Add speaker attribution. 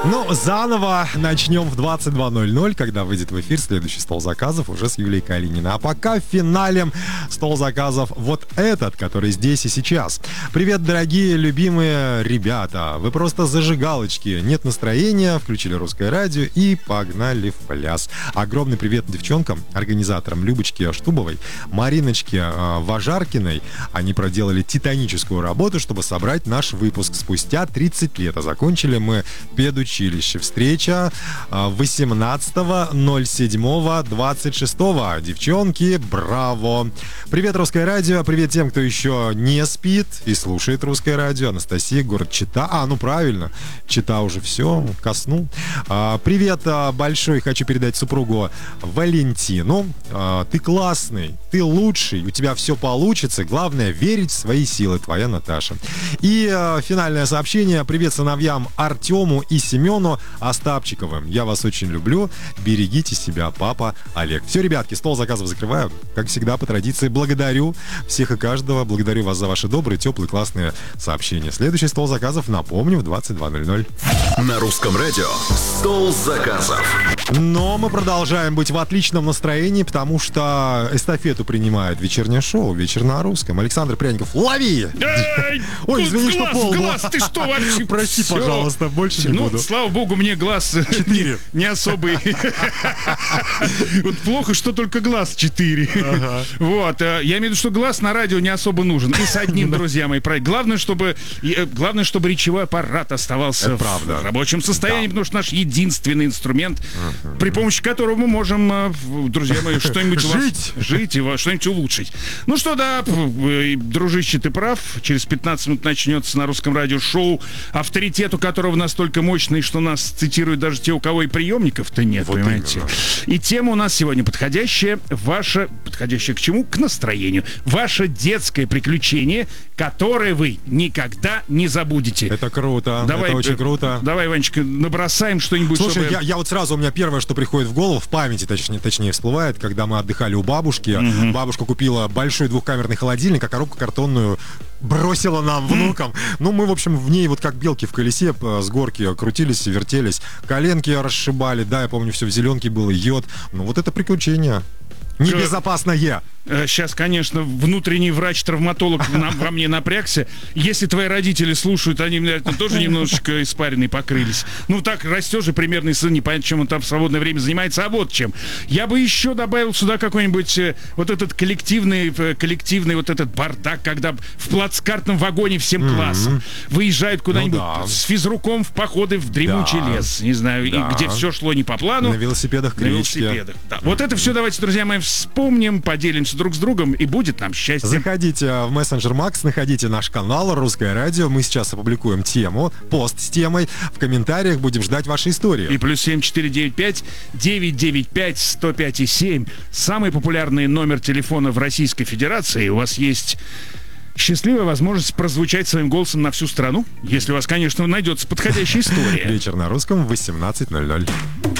Speaker 1: Ну, заново начнем в 22:00, когда выйдет в эфир следующий стол заказов уже с Юлией Калининой. А пока финалем стол заказов вот этот, который здесь и сейчас. Привет, дорогие, любимые ребята. Вы просто зажигалочки. Нет настроения, включили русское радио и погнали в пляс. Огромный привет девчонкам, организаторам Любочке Штубовой, Мариночке Важаркиной. Они проделали титаническую работу, чтобы собрать наш выпуск спустя 30 лет. А закончили мы педучилище. Встреча 18.07.26. Девчонки, браво! Привет, Русское радио. Привет тем, кто еще не спит и слушает Русское радио. Анастасия, город Чита. Ну правильно, Чита уже все, ко сну. Привет большой хочу передать супругу Валентину. Ты классный, ты лучший, у тебя все получится. Главное верить в свои силы. Твоя Наташа. И финальное сообщение. Привет сыновьям Артему и Семену Остапчиковым. Я вас очень люблю. Берегите себя, папа Олег. Все, ребятки, стол заказов закрываю. Как всегда, по традиции, благодарю всех и каждого. Благодарю вас за ваши добрые, теплые, классные сообщения. Следующий стол заказов, напомню, в 22:00.
Speaker 2: На Русском радио стол заказов.
Speaker 1: Но мы продолжаем быть в отличном настроении, потому что эстафету принимает вечернее шоу «Вечер на русском». Александр Пряников, лови! Ой, извини, что пол.
Speaker 3: Глаз, ты что вообще?
Speaker 1: Прости, пожалуйста, больше не буду.
Speaker 3: Слава богу, мне глаз 4. Не особый. Вот плохо, что только глаз 4. Вот. Я имею в виду, что глаз на радио не особо нужен. И с одним, друзья мои, главное, чтобы речевой аппарат оставался в рабочем состоянии, потому что наш единственный инструмент, при помощи которого мы можем, друзья мои, что-нибудь жить и что-нибудь улучшить. Ну что, да, дружище, ты прав. Через 15 минут начнется на Русском радио шоу, авторитет у которого настолько мощный, что нас цитируют даже те, у кого и приемников-то нет, вот понимаете. Именно. И тема у нас сегодня подходящая. Подходящая к чему? К настроению. Ваше детское приключение, которое вы никогда не забудете.
Speaker 1: Это круто. Это очень круто.
Speaker 3: Давай, Ванечка, набросаем что-нибудь.
Speaker 1: Слушай, чтобы... я вот сразу, у меня первое, что приходит в голову, в памяти, точнее всплывает, когда мы отдыхали у бабушки. Бабушка купила большой двухкамерный холодильник, а коробку картонную бросила нам, внукам. Ну, мы, в общем, в ней вот как белки в колесе с горки крутились, вертелись, коленки расшибали, да, я помню, все в зеленке было, йод. Ну, вот это приключение. Небезопасное.
Speaker 3: Сейчас, конечно, внутренний врач-травматолог во мне напрягся. Если твои родители слушают, они, наверное, тоже немножечко испаренные покрылись. Ну, так, растешь же примерный сын, непонятно, чем он там в свободное время занимается. А вот чем. Я бы еще добавил сюда какой-нибудь вот этот коллективный вот этот бардак, когда в плацкартном вагоне всем классом выезжают куда-нибудь с физруком в походы в дремучий лес. Не знаю, и где все шло не по плану.
Speaker 1: На велосипедах,
Speaker 3: да. Вот это все давайте, друзья мои, вспомним, поделимся друг с другом, и будет нам счастье.
Speaker 1: Заходите в мессенджер Макс, находите наш канал Русское радио. Мы сейчас опубликуем тему, пост с темой. В комментариях будем ждать ваши истории.
Speaker 3: И плюс 7495-995-105,7. Самый популярный номер телефона в Российской Федерации. У вас есть счастливая возможность прозвучать своим голосом на всю страну, если у вас, конечно, найдется подходящая история.
Speaker 1: Вечер на русском в 18:00.